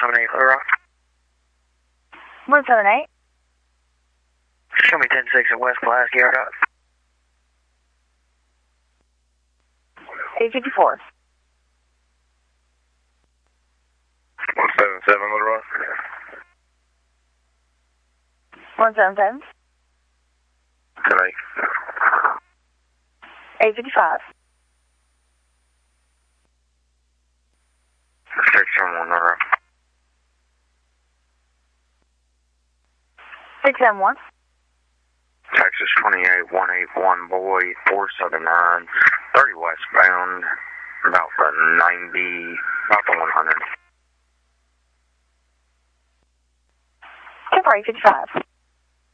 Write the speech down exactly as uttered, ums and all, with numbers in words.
seven eight, Little Rock. one seven eight. Show me ten six at West Pulaski, R dot. eight fifty-four. one seven seven, Little Rock. one seven seven. Today. eight fifty-five. six seven one, Little Rock. six seven one. Texas twenty-eight one eight one, boy, four seven nine, thirty westbound, about the ninety, about the one hundred. ten four eight fifty-five.